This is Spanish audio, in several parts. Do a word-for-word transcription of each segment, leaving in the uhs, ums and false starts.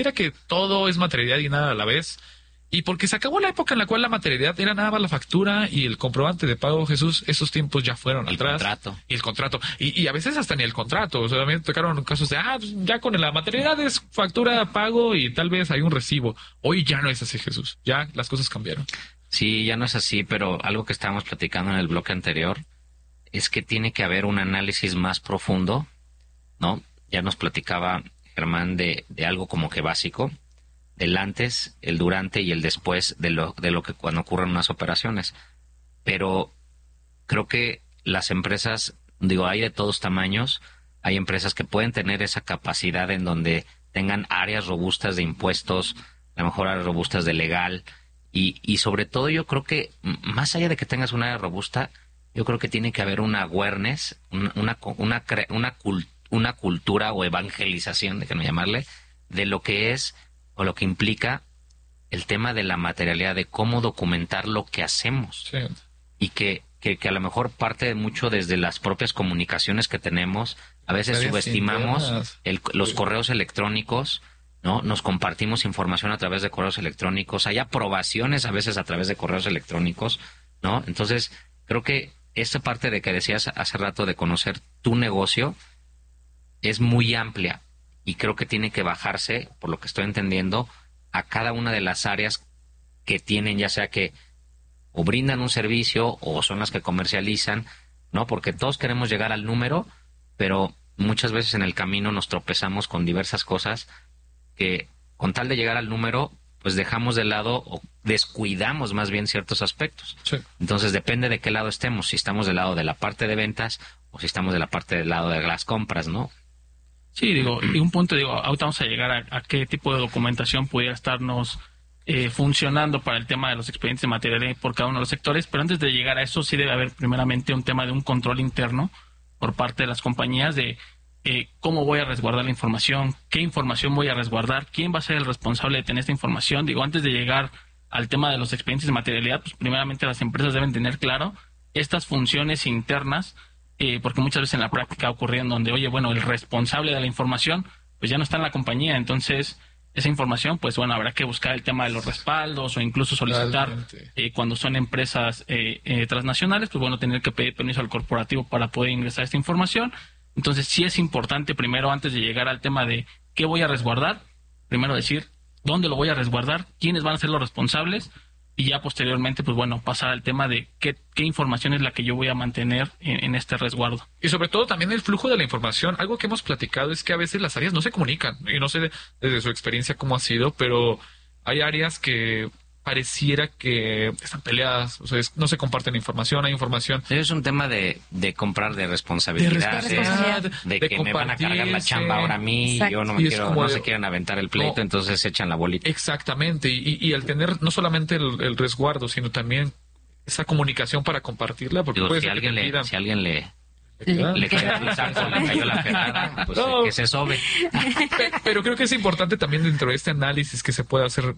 Era que todo es materialidad y nada a la vez. Y porque se acabó la época en la cual la materialidad era nada más la factura y el comprobante de pago, Jesús, esos tiempos ya fueron el atrás. Contrato. Y el contrato. Y, y a veces hasta ni el contrato. O sea, también tocaron casos de, ah, ya con la materialidad es factura, pago y tal vez hay un recibo. Hoy ya no es así, Jesús. Ya las cosas cambiaron. Sí, ya no es así, pero algo que estábamos platicando en el bloque anterior es que tiene que haber un análisis más profundo, ¿no? Ya nos platicaba Germán de, de algo como que básico, el antes, el durante y el después de lo, de lo que cuando ocurren unas operaciones. Pero creo que las empresas, digo, hay de todos tamaños, hay empresas que pueden tener esa capacidad en donde tengan áreas robustas de impuestos, a lo mejor áreas robustas de legal, y, y sobre todo yo creo que, más allá de que tengas una área robusta, yo creo que tiene que haber una awareness, una, una, una, una, una cultura o evangelización, déjenme llamarle, de lo que es o lo que implica el tema de la materialidad, de cómo documentar lo que hacemos. Sí. Y que, que, que a lo mejor parte mucho desde las propias comunicaciones que tenemos. A veces Áreas subestimamos el, los correos electrónicos, ¿no? Nos compartimos información a través de correos electrónicos. Hay aprobaciones a veces a través de correos electrónicos, ¿no? Entonces, creo que esta parte de que decías hace rato de conocer tu negocio es muy amplia. Y creo que tiene que bajarse, por lo que estoy entendiendo, a cada una de las áreas que tienen, ya sea que o brindan un servicio o son las que comercializan, ¿no? Porque todos queremos llegar al número, pero muchas veces en el camino nos tropezamos con diversas cosas que con tal de llegar al número, pues dejamos de lado o descuidamos más bien ciertos aspectos. Sí. Entonces depende de qué lado estemos, si estamos del lado de la parte de ventas o si estamos de la parte del lado de las compras, ¿no? Sí, digo, y un punto, digo, ahorita vamos a llegar a, a qué tipo de documentación pudiera estarnos eh, funcionando para el tema de los expedientes de materialidad por cada uno de los sectores, pero antes de llegar a eso sí debe haber primeramente un tema de un control interno por parte de las compañías de eh, cómo voy a resguardar la información, qué información voy a resguardar, quién va a ser el responsable de tener esta información. Digo, antes de llegar al tema de los expedientes de materialidad, pues primeramente las empresas deben tener claro estas funciones internas. Eh, porque muchas veces en la práctica ocurre en donde, oye, bueno, el responsable de la información, pues ya no está en la compañía, entonces esa información, pues bueno, habrá que buscar el tema de los respaldos o incluso solicitar, eh, cuando son empresas eh, eh, transnacionales, pues bueno, tener que pedir permiso al corporativo para poder ingresar esta información. Entonces sí es importante primero, antes de llegar al tema de qué voy a resguardar, primero decir dónde lo voy a resguardar, quiénes van a ser los responsables, y ya posteriormente, pues bueno, pasar al tema de qué, qué información es la que yo voy a mantener en, en este resguardo. Y sobre todo también el flujo de la información. Algo que hemos platicado es que a veces las áreas no se comunican. Y no sé de, desde su experiencia cómo ha sido, pero hay áreas que pareciera que están peleadas. O sea, es, no se comparten información, hay información. Es un tema de, de comprar de responsabilidad, de, responsabilidad, de, de que me van a cargar la chamba ahora a mí, y yo no me quiero, no de, se quieren aventar el pleito, no, entonces echan la bolita. Exactamente, y, y, y al tener no solamente el, el resguardo, sino también esa comunicación para compartirla, porque Digo, puede si, ser alguien que le, si alguien le Le, le cayó el saco, le cayó la pedrada, pues no, que se sobe. Pero creo que es importante también dentro de este análisis que se puede hacer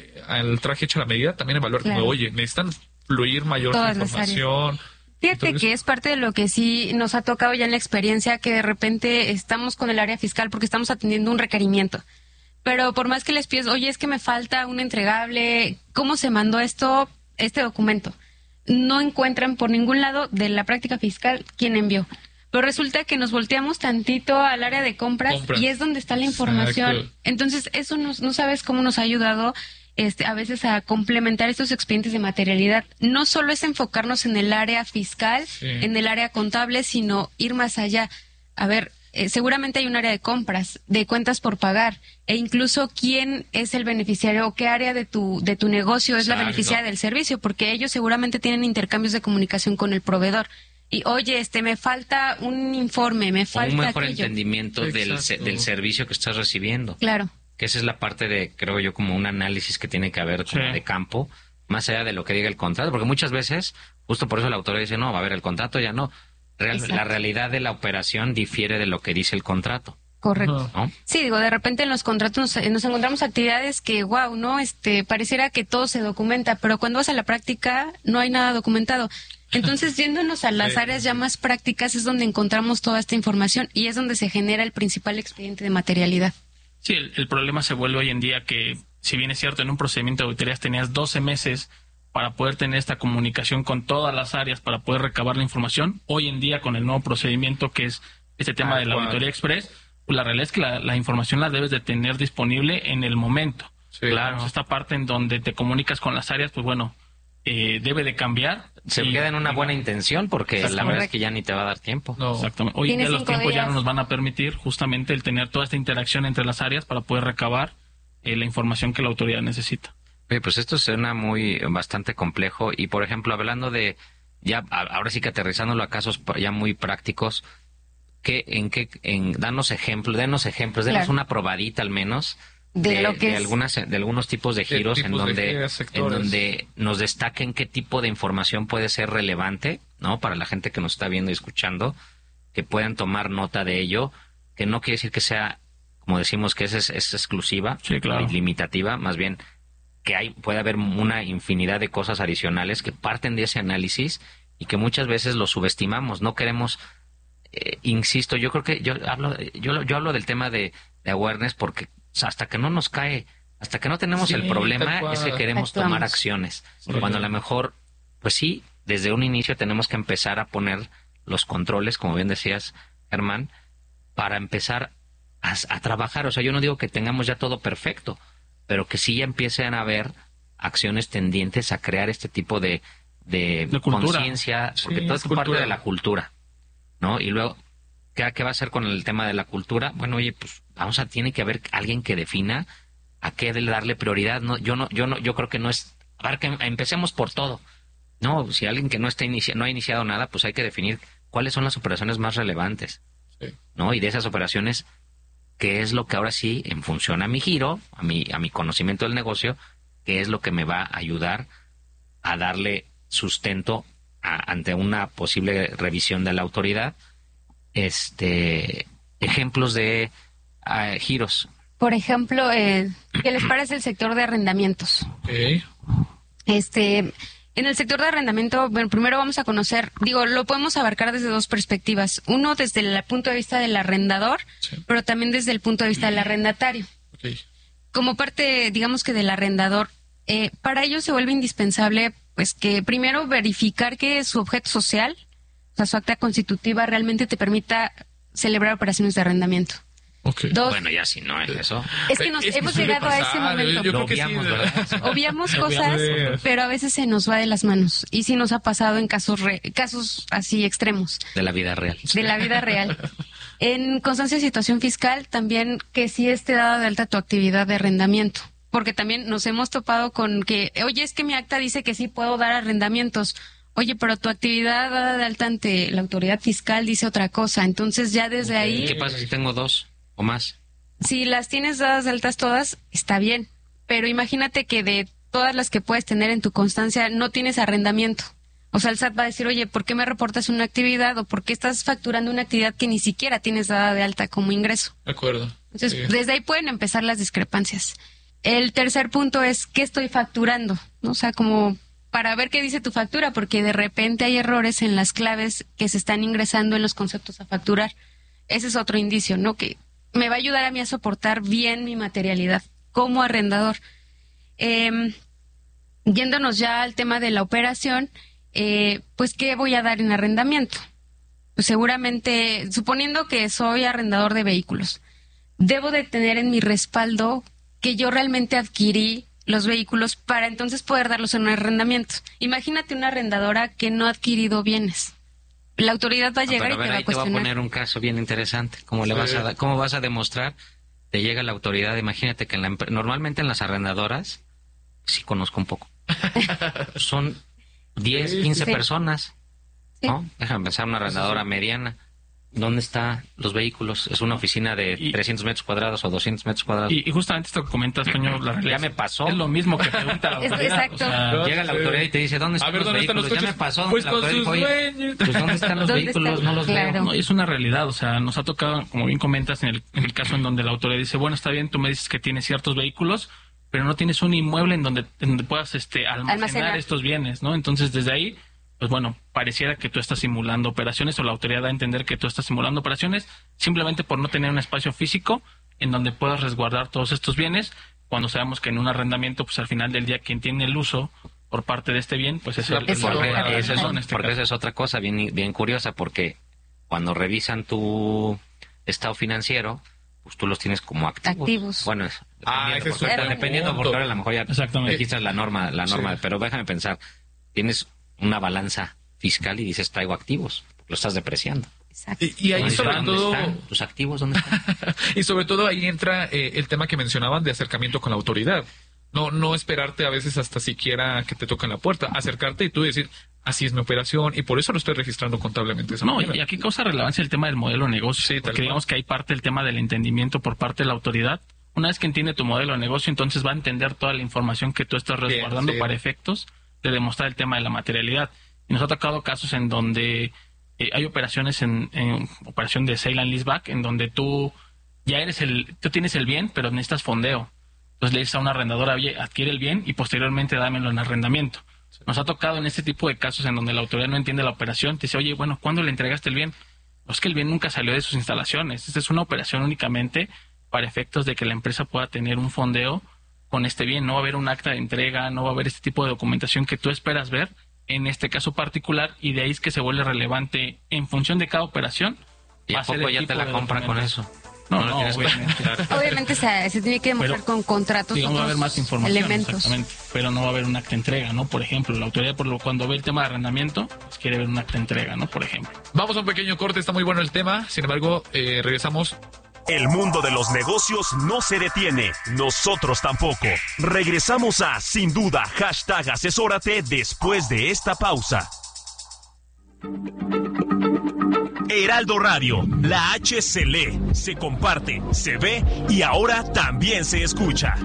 al traje hecho a la medida, también evaluar claro. como, oye, necesitan fluir mayor Todas información. Fíjate Entonces, que es parte de lo que sí nos ha tocado ya en la experiencia, que de repente estamos con el área fiscal porque estamos atendiendo un requerimiento. Pero por más que les pides, oye, es que me falta un entregable, ¿cómo se mandó esto, este documento? No encuentran por ningún lado de la práctica fiscal quién envió. Pero resulta que nos volteamos tantito al área de compras Compra. y es donde está la información. Exacto. Entonces, eso nos, no sabes cómo nos ha ayudado este, a veces a complementar estos expedientes de materialidad. No solo es enfocarnos en el área fiscal, sí. en el área contable, sino ir más allá. A ver, eh, seguramente hay un área de compras, de cuentas por pagar, e incluso quién es el beneficiario o qué área de tu de tu negocio es Exacto. la beneficiaria del servicio, porque ellos seguramente tienen intercambios de comunicación con el proveedor. Y oye, este me falta un informe, me falta un mejor aquello. entendimiento del, del servicio que estás recibiendo. Claro. Que esa es la parte de, creo yo, como un análisis que tiene que haber como sí. de campo, más allá de lo que diga el contrato, porque muchas veces, justo por eso la autoridad dice, no, va a ver, el contrato ya no. Real, la realidad de la operación difiere de lo que dice el contrato. Correcto. ¿No? Sí, digo, de repente en los contratos nos, nos encontramos actividades que, wow, ¿no? Este, pareciera que todo se documenta, pero cuando vas a la práctica no hay nada documentado. Entonces, yéndonos a las sí. áreas ya más prácticas es donde encontramos toda esta información y es donde se genera el principal expediente de materialidad. Sí, el, el problema se vuelve hoy en día que, si bien es cierto, en un procedimiento de auditorías tenías doce meses para poder tener esta comunicación con todas las áreas, para poder recabar la información, hoy en día con el nuevo procedimiento que es este tema Ah, de la cuál. auditoría express, pues la realidad es que la, la información la debes de tener disponible en el momento. Sí, claro. claro. Esta parte en donde te comunicas con las áreas, pues bueno, eh, debe de cambiar. Se Y- queda en una y- buena intención porque Exacto. la verdad es que ya ni te va a dar tiempo. No. Exactamente. Hoy en Tiene día los cinco tiempos ya días. no nos van a permitir justamente el tener toda esta interacción entre las áreas para poder recabar eh, la información que la autoridad necesita. Oye, pues esto suena muy bastante complejo y, por ejemplo, hablando de, ya a- ahora sí que aterrizándolo a casos pa- ya muy prácticos, ¿qué, en qué, en, danos ejemplos, denos ejemplos, denos Claro. una probadita al menos De lo que de es- algunas, de algunos tipos de giros en tipos de donde, giros, en sectores. donde nos destaquen qué tipo de información puede ser relevante, ¿no? Para la gente que nos está viendo y escuchando, que puedan tomar nota de ello, que no quiere decir que sea, como decimos, que es, es, es exclusiva, Sí, claro. o limitativa, más bien que hay, puede haber una infinidad de cosas adicionales que parten de ese análisis y que muchas veces lo subestimamos. No queremos, eh, insisto, yo creo que yo hablo, yo, yo hablo del tema de, de awareness porque o sea, hasta que no nos cae, hasta que no tenemos Sí, el tal problema cual. es que queremos Actuamos. tomar acciones. Sí. Cuando a lo mejor, pues sí, desde un inicio tenemos que empezar a poner los controles, como bien decías, Germán, para empezar a, a trabajar. O sea, yo no digo que tengamos ya todo perfecto, pero que sí ya empiecen a haber acciones tendientes a crear este tipo de, de, De cultura. conciencia, porque Sí, todo es es parte cultura. de la cultura, ¿no? Y luego, ¿qué, qué va a hacer con el tema de la cultura? Bueno, oye, pues vamos a, tiene que haber alguien que defina a qué darle prioridad. No, yo no, yo no, yo creo que no es, a ver, que empecemos por todo. No, si alguien que no está inicia, no ha iniciado nada, pues hay que definir cuáles son las operaciones más relevantes, Sí. ¿no? Y de esas operaciones, qué es lo que ahora sí, en función a mi giro, a mi, a mi conocimiento del negocio, qué es lo que me va a ayudar a darle sustento a- ante una posible revisión de la autoridad. Este, ejemplos de ah, giros. Por ejemplo, eh, ¿qué les parece el sector de arrendamientos? Ok. Este, en el sector de arrendamiento, bueno, primero vamos a conocer, digo, lo podemos abarcar desde dos perspectivas. Uno, desde el punto de vista del arrendador, Sí. pero también desde el punto de vista del arrendatario. Ok. Como parte, digamos que del arrendador, eh, para ello se vuelve indispensable, pues, que primero verificar que su objeto social, o sea, su acta constitutiva, realmente te permita celebrar operaciones de arrendamiento. Ok. Dos, Bueno, ya si no es eso. es que nos Es que hemos suele llegado a ese pasar, momento. Yo Lo creo que sí. obviamos, ¿verdad? Obviamos Lo cosas, obviamos. pero a veces se nos va de las manos. Y sí nos ha pasado en casos re- casos así extremos De la vida real. de la vida real. En constancia de situación fiscal, también que sí esté dada de alta tu actividad de arrendamiento. Porque también nos hemos topado con que, oye, es que mi acta dice que sí puedo dar arrendamientos. Oye, pero tu actividad dada de alta ante la autoridad fiscal dice otra cosa. Entonces ya desde Ok. ¿Y ahí, qué pasa si tengo dos o más? si las tienes dadas de altas todas, está bien. Pero imagínate que de todas las que puedes tener en tu constancia no tienes arrendamiento. O sea, el S A T va a decir, oye, ¿por qué me reportas una actividad o por qué estás facturando una actividad que ni siquiera tienes dada de alta como ingreso? De acuerdo. Entonces, Sí. desde ahí pueden empezar las discrepancias. El tercer punto es, ¿qué estoy facturando? ¿No? O sea, como para ver qué dice tu factura, porque de repente hay errores en las claves que se están ingresando en los conceptos a facturar. Ese es otro indicio, ¿no? Que me va a ayudar a mí a soportar bien mi materialidad como arrendador. Eh, yéndonos ya al tema de la operación, eh, pues, ¿qué voy a dar en arrendamiento? Pues seguramente, suponiendo que soy arrendador de vehículos, debo de tener en mi respaldo que yo realmente adquirí los vehículos para entonces poder darlos en un arrendamiento. Imagínate una arrendadora que no ha adquirido bienes. La autoridad va a No, llegar pero y a te ver, va a ahí te voy a cuestionar. poner un caso bien interesante. ¿Cómo, le Sí. vas a, da- ¿Cómo vas a demostrar? Te llega la autoridad, imagínate que en la empre- normalmente en las arrendadoras, sí conozco un poco, son diez, Sí, quince sí. personas, Sí. ¿no? Déjame pensar, una arrendadora mediana. ¿Dónde están los vehículos? ¿Es una oficina de Y- trescientos metros cuadrados o doscientos metros cuadrados? Y, y justamente esto que comentas, Toño, la realidad Ya me pasó. es lo mismo que pregunta la Es- autoridad. exacto. O sea, No, Llega la sí. autoridad y te dice, ¿dónde A están ver, los ¿dónde están los vehículos? coches? Ya me pasó. Pues la con autoridad sus dijo, "Oye, dueños". pues ¿dónde están los ¿Dónde vehículos? están? No los Claro. veo. no, es una realidad, o sea, nos ha tocado, como bien comentas, en el, en el caso en donde la autoridad dice, bueno, está bien, tú me dices que tienes ciertos vehículos, pero no tienes un inmueble en donde, en donde puedas este, almacenar, Almacenar. estos bienes, ¿no? Entonces, desde ahí, pues bueno, pareciera que tú estás simulando operaciones o la autoridad da a entender que tú estás simulando operaciones simplemente por no tener un espacio físico en donde puedas resguardar todos estos bienes, cuando sabemos que en un arrendamiento, pues al final del día quien tiene el uso por parte de este bien, pues es el porque, porque, eso es, en este porque esa es otra cosa bien, bien curiosa, porque cuando revisan tu estado financiero, pues tú los tienes como activos. Activos. Bueno, Ah, dependiendo, ese es porque, un dependiendo punto. porque ahora a lo mejor ya Exactamente. registras la norma, la norma, Sí. pero déjame pensar, tienes una balanza fiscal y dices traigo activos, lo estás depreciando. Exacto. Y, y ahí ¿Dónde sobre están? todo... ¿Dónde están? ¿Tus activos dónde están? Y sobre todo ahí entra eh, el tema que mencionaban de acercamiento con la autoridad. No, no esperarte a veces hasta siquiera que te toquen la puerta, acercarte y tú decir, así es mi operación y por eso lo estoy registrando contablemente de esa No, manera. y aquí causa relevancia el tema del modelo de negocio, Sí, tal porque cual. digamos que hay parte del tema del entendimiento por parte de la autoridad. Una vez que entiende tu modelo de negocio, entonces va a entender toda la información que tú estás Bien, resguardando sí. para efectos de demostrar el tema de la materialidad. Y nos ha tocado casos en donde eh, hay operaciones en, en operación de sale and leaseback, en donde tú ya eres el, tú tienes el bien, pero necesitas fondeo. Entonces le dices a una arrendadora, oye, adquiere el bien y posteriormente dámelo en arrendamiento. Nos ha tocado en este tipo de casos en donde la autoridad no entiende la operación, te dice, oye, bueno, ¿cuándo le entregaste el bien? No, es que el bien nunca salió de sus instalaciones. Esta es una operación únicamente para efectos de que la empresa pueda tener un fondeo con este bien. No va a haber un acta de entrega, no va a haber este tipo de documentación que tú esperas ver en este caso particular, y de ahí es que se vuelve relevante en función de cada operación. ¿Y va a ser poco el ya tipo te la de compran con documentos. eso? No, lo no, tienes que- obviamente. Obviamente se, se tiene que demostrar Pero, con contratos digamos, va a haber otros más información, elementos. exactamente, pero no va a haber un acta de entrega, ¿no? Por ejemplo, la autoridad por lo, cuando ve el tema de arrendamiento, pues quiere ver un acta de entrega, ¿no? Por ejemplo. Vamos a un pequeño corte, está muy bueno el tema, sin embargo, eh, regresamos. El mundo de los negocios no se detiene, nosotros tampoco. Regresamos a Sin Duda, hashtag asesórate después de esta pausa. Heraldo Radio, la H se lee, se comparte, se ve y ahora también se escucha.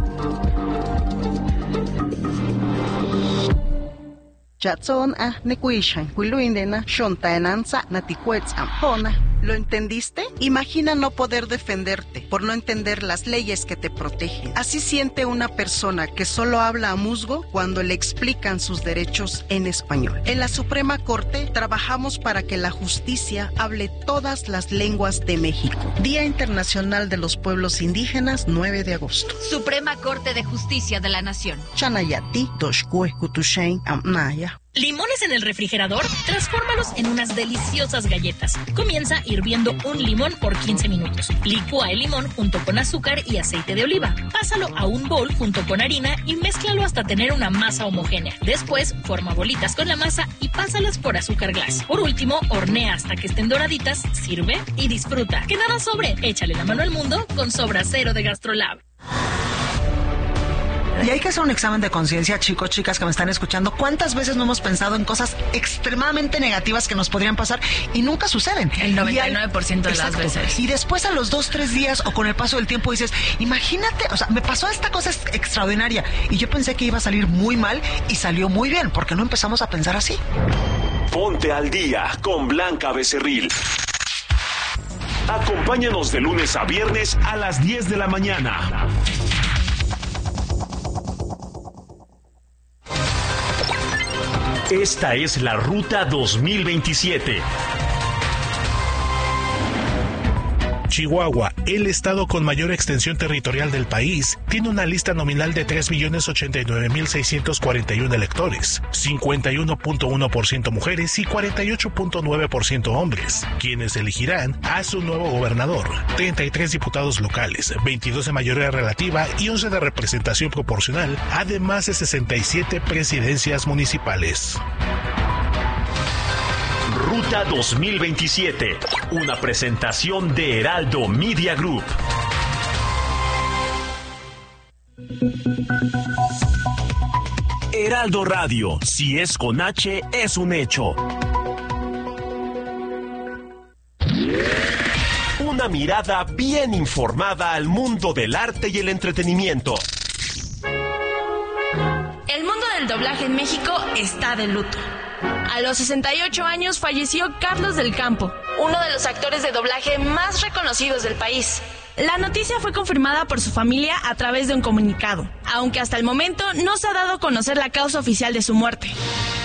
Chatson ah nekuishan kuiluindena shontaenan sa naticuetz ampona. ¿Lo entendiste? Imagina no poder defenderte por no entender las leyes que te protegen. Así siente una persona que solo habla a musgo cuando le explican sus derechos en español. En la Suprema Corte trabajamos para que la justicia hable todas las lenguas de México. Día Internacional de los Pueblos Indígenas, nueve de agosto. Suprema Corte de Justicia de la Nación. Chanayati, Doshkue, Kutushain, Amnaya. ¿Limones en el refrigerador? Transfórmalos en unas deliciosas galletas. Comienza hirviendo un limón por quince minutos. Licúa el limón junto con azúcar y aceite de oliva. Pásalo a un bowl junto con harina y mézclalo hasta tener una masa homogénea. Después, forma bolitas con la masa y pásalas por azúcar glass. Por último, hornea hasta que estén doraditas, sirve y disfruta. Que nada sobre, échale la mano al mundo con Sobra Cero de Gastrolab. Y hay que hacer un examen de conciencia, chicos, chicas que me están escuchando. ¿Cuántas veces no hemos pensado en cosas extremadamente negativas que nos podrían pasar y nunca suceden? El noventa y nueve por ciento de las veces. Y después a los dos, tres días o con el paso del tiempo dices, imagínate, o sea, me pasó esta cosa ex- extraordinaria y yo pensé que iba a salir muy mal y salió muy bien. ¿Por qué no empezamos a pensar así? Ponte al día con Blanca Becerril. Acompáñanos de lunes a viernes a las diez de la mañana. Esta es la Ruta dos mil veintisiete. Chihuahua, el estado con mayor extensión territorial del país, tiene una lista nominal de tres millones ochenta y nueve mil seiscientos cuarenta y uno electores, cincuenta y uno punto uno por ciento mujeres y cuarenta y ocho punto nueve por ciento hombres, quienes elegirán a su nuevo gobernador, treinta y tres diputados locales, veintidós de mayoría relativa y once de representación proporcional, además de sesenta y siete presidencias municipales. Ruta dos mil veintisiete, una presentación de Heraldo Media Group. Heraldo Radio, si es con H, es un hecho. Una mirada bien informada al mundo del arte y el entretenimiento. El mundo del doblaje en México está de luto. A los sesenta y ocho años falleció Carlos del Campo, uno de los actores de doblaje más reconocidos del país. La noticia fue confirmada por su familia a través de un comunicado, aunque hasta el momento no se ha dado a conocer la causa oficial de su muerte.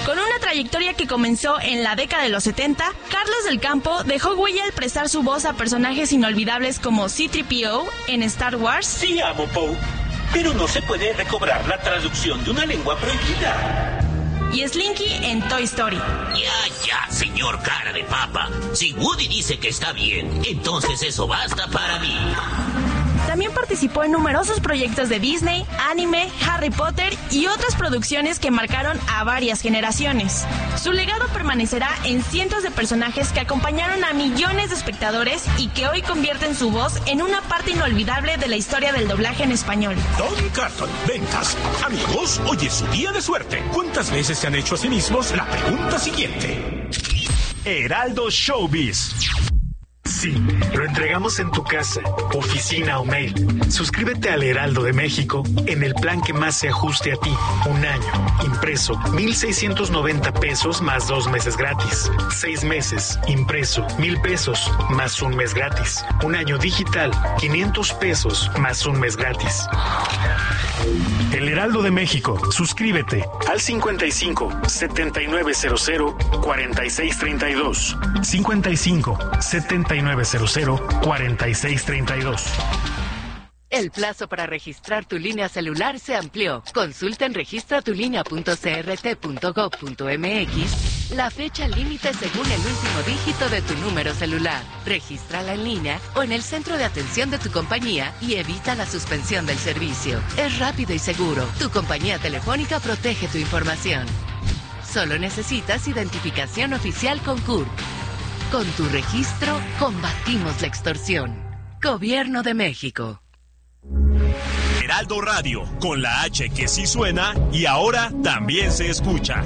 Con una trayectoria que comenzó en la década de los setenta, Carlos del Campo dejó huella al prestar su voz a personajes inolvidables como C tres P O en Star Wars. Sí, amo Poe, pero no se puede recobrar la traducción de una lengua prohibida. Y Slinky en Toy Story. Ya, ya, señor cara de papa. Si Woody dice que está bien, entonces eso basta para mí. También participó en numerosos proyectos de Disney, anime, Harry Potter y otras producciones que marcaron a varias generaciones. Su legado permanecerá en cientos de personajes que acompañaron a millones de espectadores y que hoy convierten su voz en una parte inolvidable de la historia del doblaje en español. Don Carton, ventas. Amigos, hoy es su día de suerte. ¿Cuántas veces se han hecho a sí mismos la pregunta siguiente? Heraldo Showbiz. Sí, lo entregamos en tu casa, oficina o mail. Suscríbete al Heraldo de México en el plan que más se ajuste a ti. Un año, impreso, mil seiscientos noventa pesos más dos meses gratis. Seis meses, impreso, mil pesos más un mes gratis. Un año digital, quinientos pesos más un mes gratis. El Heraldo de México. Suscríbete al cincuenta y cinco, setenta y nueve cero cero, cuarenta y seis treinta y dos. cincuenta y cinco, setenta y nueve cero cero, cuarenta y seis treinta y dos. El plazo para registrar tu línea celular se amplió. Consulta en registra tu línea punto c r t punto gov punto m x la fecha límite según el último dígito de tu número celular. Regístrala en línea o en el centro de atención de tu compañía y evita la suspensión del servicio. Es rápido y seguro. Tu compañía telefónica protege tu información. Solo necesitas identificación oficial con C U R P. Con tu registro, combatimos la extorsión. Gobierno de México. Heraldo Radio, con la H que sí suena y ahora también se escucha.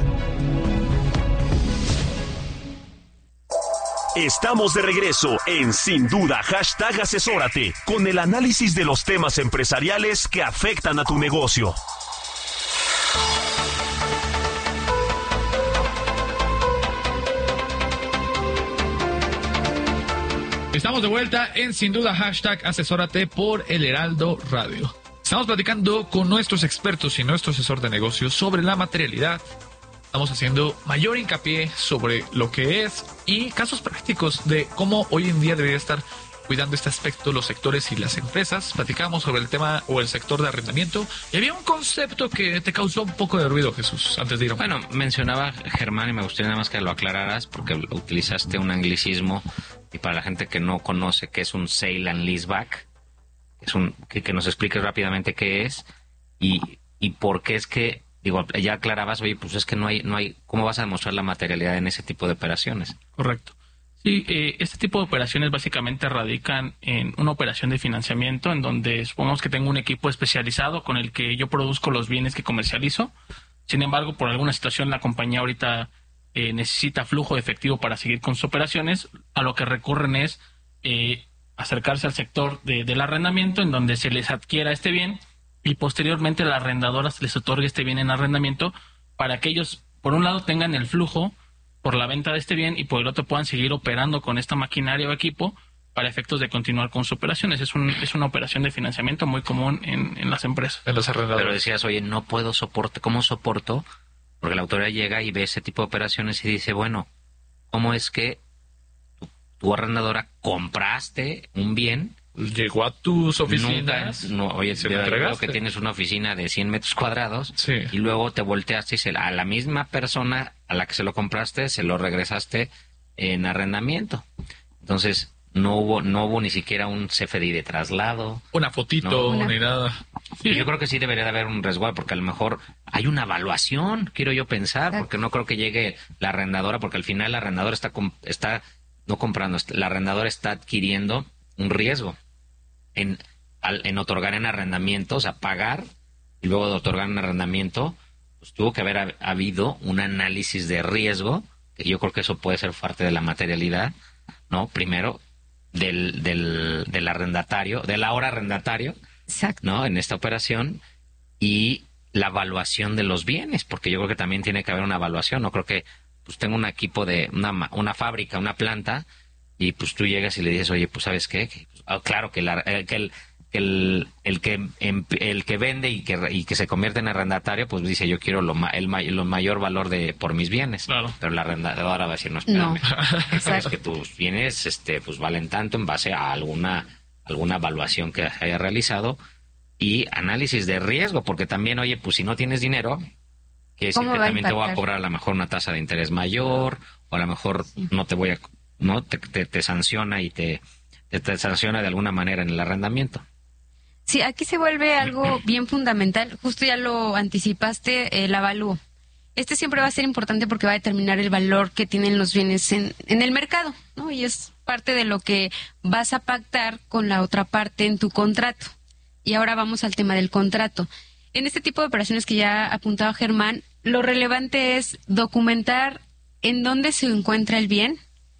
Estamos de regreso en Sin Duda, hashtag asesórate, con el análisis de los temas empresariales que afectan a tu negocio. Estamos de vuelta en Sin Duda, hashtag asesórate por el Heraldo Radio. Estamos platicando con nuestros expertos y nuestro asesor de negocios sobre la materialidad. Estamos haciendo mayor hincapié sobre lo que es y casos prácticos de cómo hoy en día debería estar cuidando este aspecto los sectores y las empresas. Platicamos sobre el tema o el sector de arrendamiento y había un concepto que te causó un poco de ruido, Jesús, antes de ir a... Bueno, mencionaba Germán y me gustaría nada más que lo aclararas porque utilizaste un anglicismo y para la gente que no conoce qué es un sale and leaseback, es un que, que nos expliques rápidamente qué es y, y por qué es que, digo, ya aclarabas, oye, pues es que no hay, no hay, ¿cómo vas a demostrar la materialidad en ese tipo de operaciones? Correcto. Sí, eh, este tipo de operaciones básicamente radican en una operación de financiamiento en donde supongamos que tengo un equipo especializado con el que yo produzco los bienes que comercializo. Sin embargo, por alguna situación la compañía ahorita eh, necesita flujo de efectivo para seguir con sus operaciones. A lo que recurren es eh, acercarse al sector de, del arrendamiento en donde se les adquiera este bien y posteriormente la arrendadora se les otorgue este bien en arrendamiento para que ellos, por un lado, tengan el flujo por la venta de este bien y por el otro puedan seguir operando con esta maquinaria o equipo para efectos de continuar con sus operaciones. Es, un, es una operación de financiamiento muy común en, en las empresas. En los arrendadores. Pero decías, oye, no puedo soporte, ¿cómo soporto? Porque la autoridad llega y ve ese tipo de operaciones y dice, bueno, ¿cómo es que tu, tu arrendadora compraste un bien? Llegó a tus oficinas. Nunca, no, oye, se te veo que tienes una oficina de cien metros cuadrados sí. Y luego te volteaste y se, a la misma persona a la que se lo compraste se lo regresaste en arrendamiento. Entonces no hubo no hubo ni siquiera un C F D I de traslado, una fotito, no, ni nada. Sí. Yo creo que sí debería de haber un resguardo porque a lo mejor hay una evaluación, quiero yo pensar, porque no creo que llegue la arrendadora, porque al final la arrendadora está está no comprando, la arrendadora está adquiriendo un riesgo en, al, en otorgar en arrendamiento, o sea, pagar y luego de otorgar en arrendamiento, pues tuvo que haber ha, habido un análisis de riesgo, que yo creo que eso puede ser parte de la materialidad, ¿no? Primero, del, del, del arrendatario, del ahora arrendatario, exacto, ¿no? En esta operación, y la evaluación de los bienes, porque yo creo que también tiene que haber una evaluación, no creo que, pues tengo un equipo de, una, una fábrica, una planta, y pues tú llegas y le dices, oye, pues ¿sabes qué? Que, pues, oh, claro que, la, que, el, el, el que el que vende y que y que se convierte en arrendatario, pues dice, yo quiero lo, el, lo mayor valor de por mis bienes. Claro. Pero la arrendadora va a decir, no, espérame. No. Es que tus bienes este, pues valen tanto en base a alguna, alguna evaluación que haya realizado y análisis de riesgo, porque también, oye, pues si no tienes dinero, quiere decir que también te voy a cobrar a lo mejor una tasa de interés mayor, o a lo mejor sí. no te voy a, no te, te, te sanciona y te, te, te sanciona de alguna manera en el arrendamiento. Sí, aquí se vuelve algo bien fundamental. Justo ya lo anticipaste, el avalúo. Este siempre va a ser importante porque va a determinar el valor que tienen los bienes en, en el mercado, ¿no? Y es parte de lo que vas a pactar con la otra parte en tu contrato. Y ahora vamos al tema del contrato. En este tipo de operaciones que ya apuntaba Germán, lo relevante es documentar en dónde se encuentra el bien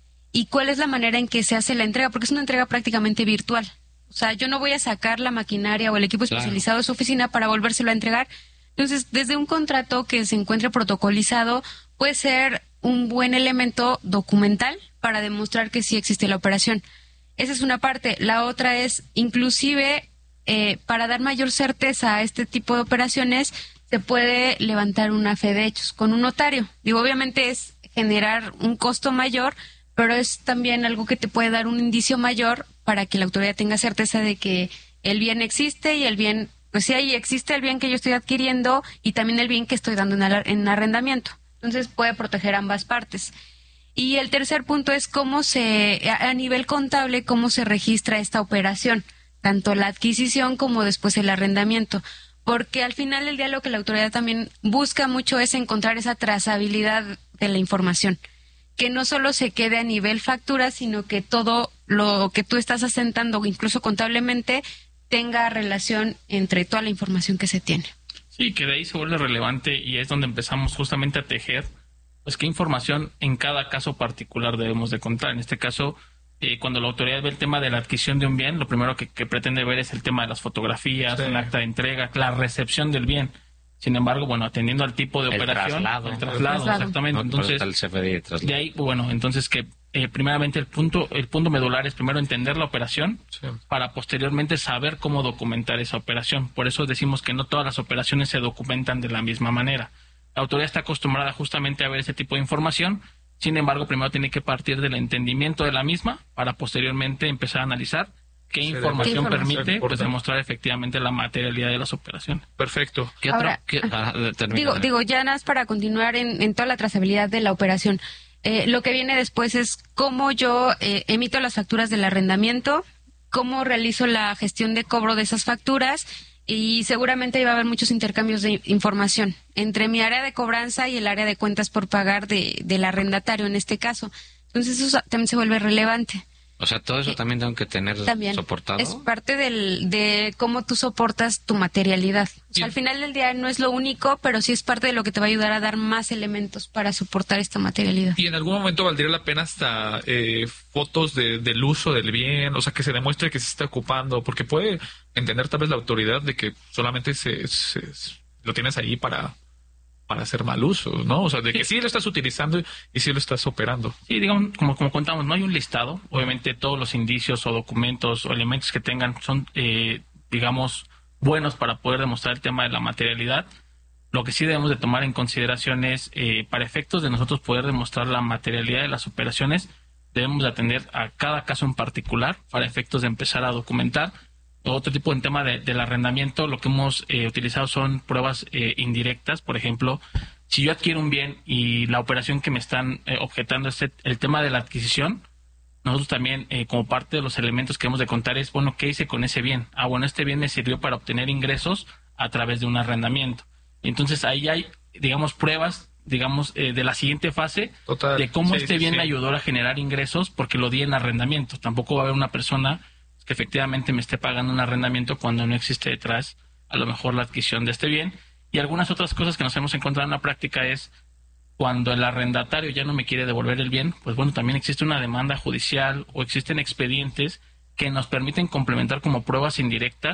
y cuál es la manera en que se hace la entrega, porque es una entrega prácticamente virtual. O sea, yo no voy a sacar la maquinaria o el equipo especializado claro. de su oficina para volvérselo a entregar. Entonces, desde un contrato que se encuentre protocolizado, puede ser un buen elemento documental para demostrar que sí existe la operación. Esa es una parte. La otra es, inclusive, eh, para dar mayor certeza a este tipo de operaciones, se puede levantar una fe de hechos con un notario. Digo, obviamente es generar un costo mayor, pero es también algo que te puede dar un indicio mayor para que la autoridad tenga certeza de que el bien existe y el bien, pues sí, ahí existe el bien que yo estoy adquiriendo y también el bien que estoy dando en, al, en arrendamiento. Entonces puede proteger ambas partes. Y el tercer punto es cómo se, a nivel contable, cómo se registra esta operación, tanto la adquisición como después el arrendamiento. Porque al final del día lo que la autoridad también busca mucho es encontrar esa trazabilidad de la información. Que no solo se quede a nivel factura, sino que todo lo que tú estás asentando, incluso contablemente, tenga relación entre toda la información que se tiene. Sí, que de ahí se vuelve relevante y es donde empezamos justamente a tejer, pues qué información en cada caso particular debemos de contar. En este caso, eh, cuando la autoridad ve el tema de la adquisición de un bien, lo primero que, que pretende ver es el tema de las fotografías, sí. el acta de entrega, la recepción del bien. Sin embargo, bueno, atendiendo al tipo de el operación, traslado. el traslado, traslado. exactamente. No, entonces, el C F D de, traslado. de ahí, bueno, entonces que eh, primeramente el punto, el punto medular es primero entender la operación sí. para posteriormente saber cómo documentar esa operación. Por eso decimos que no todas las operaciones se documentan de la misma manera. La autoridad está acostumbrada justamente a ver ese tipo de información. Sin embargo, primero tiene que partir del entendimiento de la misma para posteriormente empezar a analizar qué información, ¿Qué información permite pues, demostrar efectivamente la materialidad de las operaciones. Perfecto. ¿Qué Ahora, otro? ¿Qué? Ah, digo, digo, ya nada más para continuar en, en toda la trazabilidad de la operación. Eh, lo que viene después es cómo yo eh, emito las facturas del arrendamiento, cómo realizo la gestión de cobro de esas facturas y seguramente iba a haber muchos intercambios de información entre mi área de cobranza y el área de cuentas por pagar de, del arrendatario en este caso. Entonces eso también se vuelve relevante. O sea, todo eso también tengo que tener también soportado. Es parte del, de cómo tú soportas tu materialidad. O sea, al final del día no es lo único, pero sí es parte de lo que te va a ayudar a dar más elementos para soportar esta materialidad. Y en algún momento valdría la pena hasta eh, fotos de, del uso del bien, o sea, que se demuestre que se está ocupando, porque puede entender tal vez la autoridad de que solamente se, se, se lo tienes ahí para... para hacer mal uso, ¿no? O sea, de que sí, sí lo estás utilizando y sí lo estás operando. Sí, digamos, como, como contamos, no hay un listado. Obviamente todos los indicios o documentos o elementos que tengan son, eh, digamos, buenos para poder demostrar el tema de la materialidad. Lo que sí debemos de tomar en consideración es, eh, para efectos de nosotros poder demostrar la materialidad de las operaciones, debemos de atender a cada caso en particular para efectos de empezar a documentar. Otro tipo de tema de, del arrendamiento, lo que hemos eh, utilizado son pruebas eh, indirectas. Por ejemplo, si yo adquiero un bien y la operación que me están eh, objetando es el tema de la adquisición, nosotros también, eh, como parte de los elementos que hemos de contar es, bueno, ¿qué hice con ese bien? Ah, bueno, este bien me sirvió para obtener ingresos a través de un arrendamiento. Y entonces ahí hay, digamos, pruebas, digamos, eh, de la siguiente fase, Total. de cómo sí, este bien sí, me sí. ayudó a generar ingresos porque lo di en arrendamiento. Tampoco va a haber una persona que efectivamente me esté pagando un arrendamiento cuando no existe detrás a lo mejor la adquisición de este bien. Y algunas otras cosas que nos hemos encontrado en la práctica es cuando el arrendatario ya no me quiere devolver el bien, pues bueno, también existe una demanda judicial o existen expedientes que nos permiten complementar como pruebas indirectas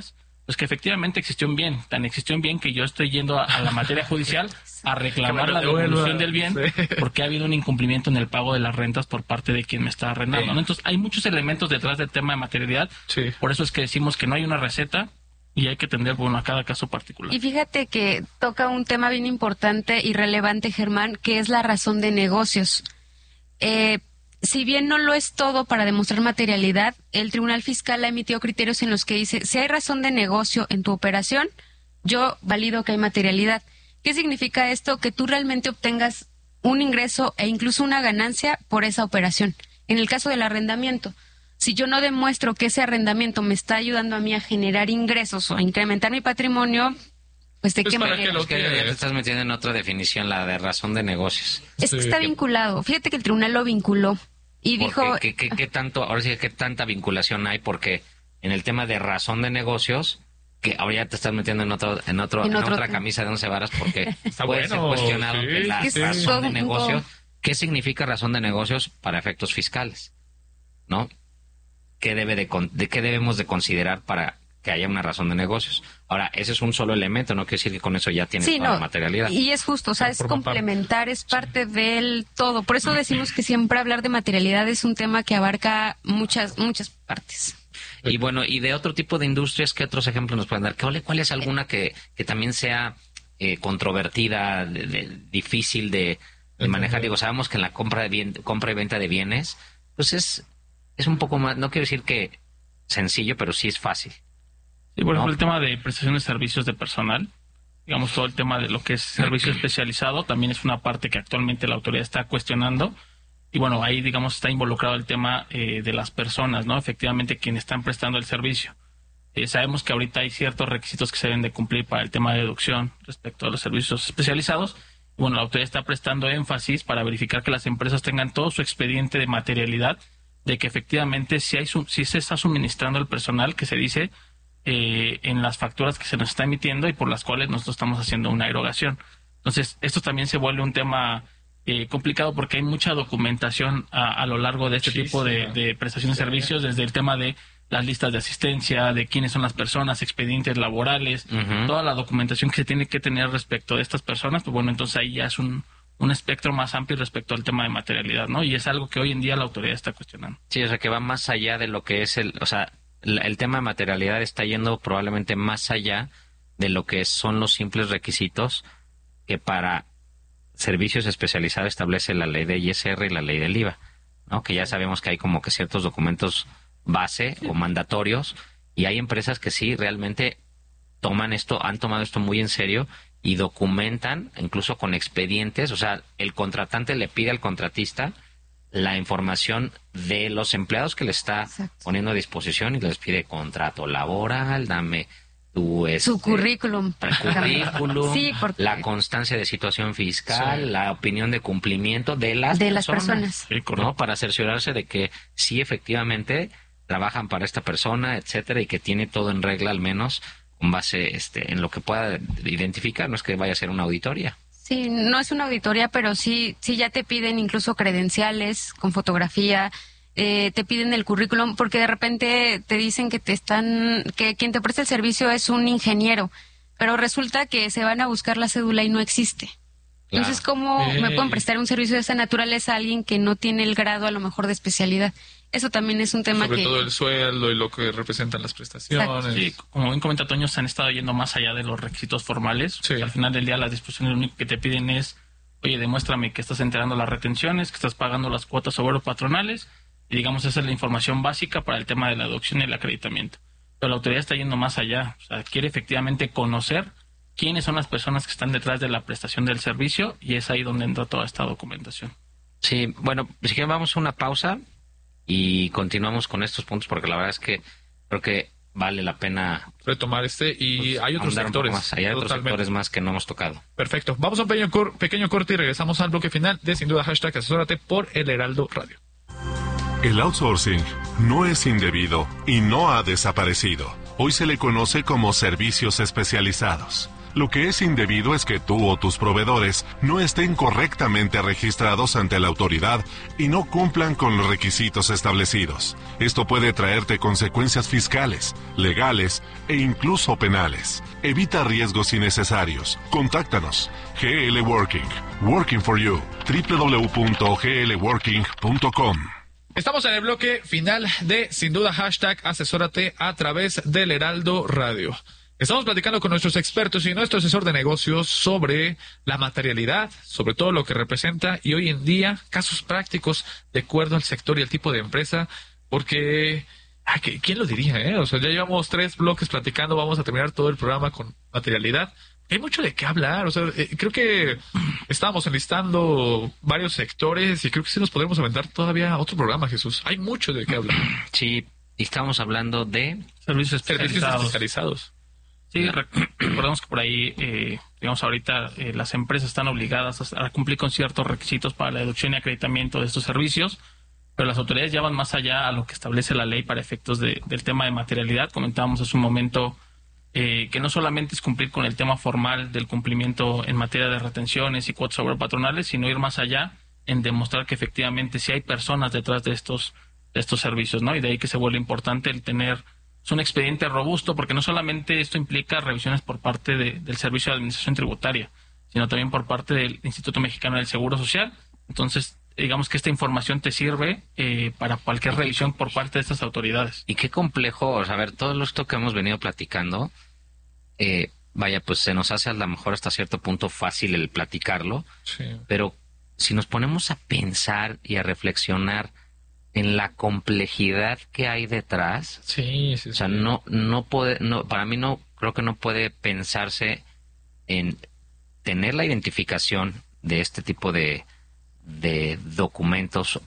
pues que efectivamente existió un bien, tan existió un bien que yo estoy yendo a, a la materia judicial a reclamar la devolución del bien porque ha habido un incumplimiento en el pago de las rentas por parte de quien me está arrendando, ¿no? Entonces hay muchos elementos detrás del tema de materialidad, sí. Por eso es que decimos que no hay una receta y hay que atender, bueno, a cada caso particular. Y fíjate que toca un tema bien importante y relevante, Germán, que es la razón de negocios. Eh, si bien no lo es todo para demostrar materialidad, el Tribunal Fiscal ha emitido criterios en los que dice, si hay razón de negocio en tu operación, yo valido que hay materialidad. ¿Qué significa esto? Que tú realmente obtengas un ingreso e incluso una ganancia por esa operación. En el caso del arrendamiento, si yo no demuestro que ese arrendamiento me está ayudando a mí a generar ingresos o a incrementar mi patrimonio, pues de pues qué manera. Es que ya te estás metiendo en otra definición, la de razón de negocios. Es que está vinculado. Fíjate que el tribunal lo vinculó y dijo... ¿Qué, qué, qué tanto, ahora sí, qué tanta vinculación hay? Porque en el tema de razón de negocios, que ahora ya te estás metiendo en otro, en otro, en, en otro otra tema. Camisa de once varas, porque está puede bueno, ser cuestionado sí, que la sí, razón sí. de negocios, ¿qué significa razón de negocios para efectos fiscales? ¿No? ¿Qué debe de, de qué debemos de considerar para que haya una razón de negocios? Ahora, ese es un solo elemento, no quiere decir que con eso ya tienes sí, toda no, la materialidad. Y es justo, o sea, es complementar, es parte del todo. Por eso decimos que siempre hablar de materialidad es un tema que abarca muchas, muchas partes. Y bueno, y de otro tipo de industrias, ¿qué otros ejemplos nos pueden dar? ¿Cuál, cuál es alguna que, que también sea eh, controvertida, de, de, difícil de, de manejar? Digo, sabemos que en la compra de bien, compra y venta de bienes, pues es, es un poco más, no quiero decir que sencillo, pero sí es fácil. Sí, por ejemplo, ¿no? El tema de prestación de servicios de personal, digamos, todo el tema de lo que es servicio especializado, también es una parte que actualmente la autoridad está cuestionando. Y bueno, ahí, digamos, está involucrado el tema eh, de las personas, ¿no? Efectivamente, quienes están prestando el servicio. Eh, sabemos que ahorita hay ciertos requisitos que se deben de cumplir para el tema de deducción respecto a los servicios especializados. Y bueno, la autoridad está prestando énfasis para verificar que las empresas tengan todo su expediente de materialidad, de que efectivamente si, hay su, si se está suministrando el personal que se dice eh, en las facturas que se nos está emitiendo y por las cuales nosotros estamos haciendo una erogación. Entonces, esto también se vuelve un tema... Eh, complicado porque hay mucha documentación a, a lo largo de este sí, tipo de, de prestación de servicios, desde el tema de las listas de asistencia, de quiénes son las personas, expedientes laborales, uh-huh. Toda la documentación que se tiene que tener respecto de estas personas, pues bueno, entonces ahí ya es un, un espectro más amplio respecto al tema de materialidad, ¿no? Y es algo que hoy en día la autoridad está cuestionando. Sí, o sea, que va más allá de lo que es el, o sea, el, el tema de materialidad está yendo probablemente más allá de lo que son los simples requisitos que para servicios especializados establece la ley de I S R y la ley del I V A, ¿no? Que ya sabemos que hay como que ciertos documentos base o mandatorios y hay empresas que sí realmente toman esto, han tomado esto muy en serio y documentan incluso con expedientes, o sea, el contratante le pide al contratista la información de los empleados que le está Exacto. poniendo a disposición y les pide contrato laboral, dame Tu, este, su currículum, currículum sí, porque... la constancia de situación fiscal, sí. La opinión de cumplimiento de las de personas, las personas. ¿no? Para cerciorarse de que sí efectivamente trabajan para esta persona, etcétera, y que tiene todo en regla, al menos con base este en lo que pueda identificar. No es que vaya a ser una auditoría. Sí, no es una auditoría, pero sí, sí ya te piden incluso credenciales con fotografía. Eh, te piden el currículum porque de repente te dicen que te están que quien te presta el servicio es un ingeniero, pero resulta que se van a buscar la cédula y no existe. Claro. Entonces, ¿cómo eh. me pueden prestar un servicio de esa naturaleza a alguien que no tiene el grado a lo mejor de especialidad? Eso también es un tema Sobre que... todo el sueldo y lo que representan las prestaciones. Sí, como bien comenta Toño, se han estado yendo más allá de los requisitos formales. Sí. Al final del día las disposiciones lo único que te piden es, oye, demuéstrame que estás enterando las retenciones, que estás pagando las cuotas sobre patronales. Y digamos, esa es la información básica para el tema de la adopción y el acreditamiento. Pero la autoridad está yendo más allá. O sea, quiere efectivamente conocer quiénes son las personas que están detrás de la prestación del servicio y es ahí donde entra toda esta documentación. Sí, bueno, si quieren vamos a una pausa y continuamos con estos puntos porque la verdad es que creo que vale la pena retomar este y pues, hay otros sectores. Más. Hay otros Totalmente. sectores más que no hemos tocado. Perfecto. Vamos a un pequeño, cor- pequeño corte y regresamos al bloque final de Sin Duda Hashtag Asesórate por El Heraldo Radio. El outsourcing no es indebido y no ha desaparecido. Hoy se le conoce como servicios especializados. Lo que es indebido es que tú o tus proveedores no estén correctamente registrados ante la autoridad y no cumplan con los requisitos establecidos. Esto puede traerte consecuencias fiscales, legales e incluso penales. Evita riesgos innecesarios. Contáctanos. G L Working. Working for you. doble u doble u doble u punto g l working punto com. Estamos en el bloque final de Sin Duda Hashtag Asesórate a través del Heraldo Radio. Estamos platicando con nuestros expertos y nuestro asesor de negocios sobre la materialidad, sobre todo lo que representa y hoy en día casos prácticos de acuerdo al sector y el tipo de empresa, porque ay, ¿quién lo diría? Eh? O sea, ya llevamos tres bloques platicando, vamos a terminar todo el programa con materialidad. Hay mucho de qué hablar, o sea, eh, creo que estábamos enlistando varios sectores y creo que sí nos podremos aventar todavía otro programa, Jesús. Hay mucho de qué hablar. Sí, y estamos hablando de servicios especializados. Servicios especializados. Sí, recordemos que por ahí, eh, digamos, ahorita eh, las empresas están obligadas a, a cumplir con ciertos requisitos para la deducción y acreditamiento de estos servicios, pero las autoridades ya van más allá a lo que establece la ley para efectos de, del tema de materialidad. Comentábamos hace un momento eh, que no solamente es cumplir con el tema formal del cumplimiento en materia de retenciones y cuotas patronales, sino ir más allá en demostrar que efectivamente sí hay personas detrás de estos, de estos servicios, ¿no? Y de ahí que se vuelve importante el tener un expediente robusto, porque no solamente esto implica revisiones por parte de, del Servicio de Administración Tributaria, sino también por parte del Instituto Mexicano del Seguro Social. Entonces, digamos que esta información te sirve eh, para cualquier revisión por parte de estas autoridades. Y qué complejo, o sea, a ver, todo esto que hemos venido platicando, eh, vaya, pues se nos hace a lo mejor hasta cierto punto fácil el platicarlo, sí. Pero si nos ponemos a pensar y a reflexionar en la complejidad que hay detrás, sí, sí, o sea, sí. no, no puede, no, para mí no, creo que no puede pensarse en tener la identificación de este tipo de, de documentos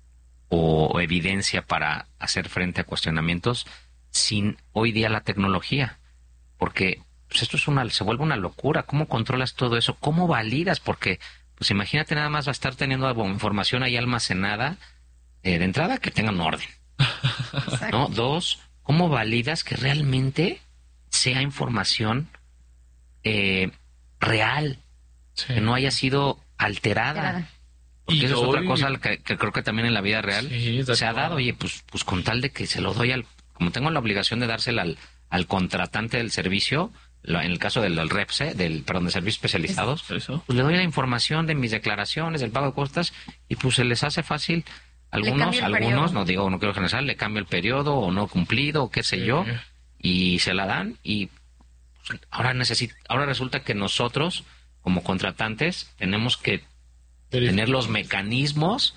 o, o evidencia para hacer frente a cuestionamientos sin hoy día la tecnología, porque pues esto es una, se vuelve una locura. ¿Cómo controlas todo eso? ¿Cómo validas? Porque, pues imagínate nada más va a estar teniendo información ahí almacenada. Eh, de entrada, que tengan orden. ¿No? Dos, ¿cómo validas que realmente sea información eh, real? Sí. Que no haya sido alterada. Alterada. Porque y eso doy... es otra cosa que, que creo que también en la vida real sí, se ha dado. Oye, pues, pues con tal de que se lo doy al... Como tengo la obligación de dársela al, al contratante del servicio, lo, en el caso del, del REPSE, del, perdón, de servicios especializados, ¿eso? Pues le doy la información de mis declaraciones, del pago de costas, y pues se les hace fácil... Algunos, algunos, no digo, no quiero generalizar, le cambio el periodo o no cumplido o qué sé sí. yo, y se la dan y pues, ahora necesita, ahora resulta que nosotros, como contratantes, tenemos que Pero... tener los mecanismos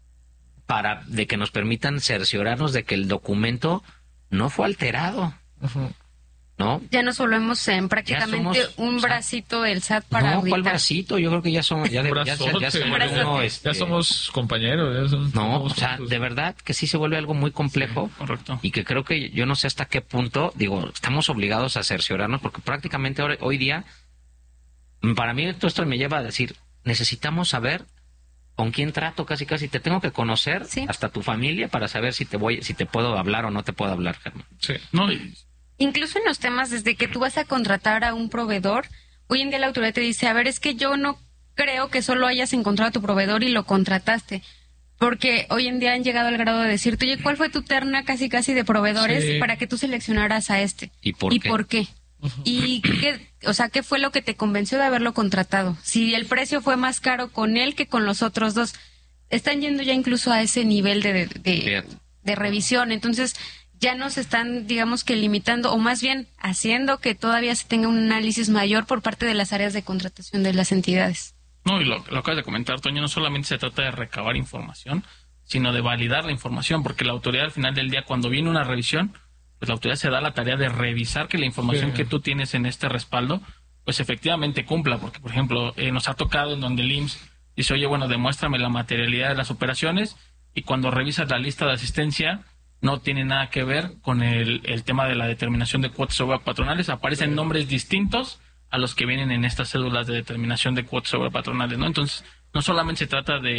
para de que nos permitan cerciorarnos de que el documento no fue alterado. Uh-huh. ¿No? Ya nos volvemos en prácticamente somos, un bracito del S A T para no, auditar. ¿Cuál bracito? Yo creo que ya somos ya, de, ya, ya, ya, se uno, este, ya somos compañeros. Ya son, no, somos o sea, juntos. De verdad que sí se vuelve algo muy complejo. Sí, correcto. Y que creo que yo no sé hasta qué punto, digo, estamos obligados a cerciorarnos porque prácticamente ahora, hoy día, para mí todo esto me lleva a decir, necesitamos saber con quién trato, casi casi te tengo que conocer, sí. hasta tu familia, para saber si te voy, si te puedo hablar o no te puedo hablar, Germán. Sí, no, y... Incluso en los temas, desde que tú vas a contratar a un proveedor, hoy en día la autoridad te dice, a ver, es que yo no creo que solo hayas encontrado a tu proveedor y lo contrataste. Porque hoy en día han llegado al grado de decirte, oye, ¿cuál fue tu terna casi casi de proveedores sí. para que tú seleccionaras a este? ¿Y por ¿Y qué? por qué? Uh-huh. ¿Y qué, o sea, qué fue lo que te convenció de haberlo contratado? Si el precio fue más caro con él que con los otros dos. Están yendo ya incluso a ese nivel de, de, de, de revisión. Entonces... ya nos están, digamos que limitando, o más bien haciendo que todavía se tenga un análisis mayor por parte de las áreas de contratación de las entidades. No, y lo, lo acabas de comentar, Toño, no solamente se trata de recabar información, sino de validar la información, porque la autoridad al final del día, cuando viene una revisión, pues la autoridad se da la tarea de revisar que la información sí. que tú tienes en este respaldo, pues efectivamente cumpla, porque, por ejemplo, eh, nos ha tocado en donde el I M S S dice, oye, bueno, demuéstrame la materialidad de las operaciones, y cuando revisas la lista de asistencia, no tiene nada que ver con el, el tema de la determinación de cuotas sobre patronales. Aparecen sí. nombres distintos a los que vienen en estas cédulas de determinación de cuotas sobre patronales, ¿no? Entonces, no solamente se trata de